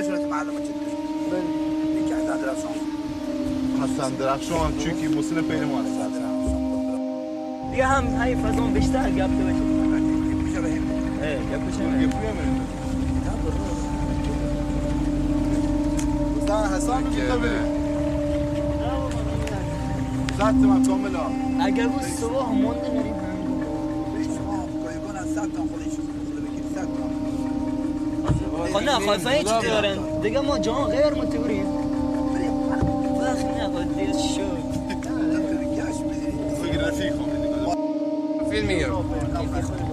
شورت معلومه جدا یکی از حسن درخشان چوکی مسئول پین ما هست دیگه هم های فضان بیشتر گفته باشه حسن میگه زد من کاملا اگر بود صبح مونده نریم خب نه خواهی چی دارن دیگه ما جان غیر متوریم وقت نه خواهد دیگه چی شد فکر رفیق فیلم میگم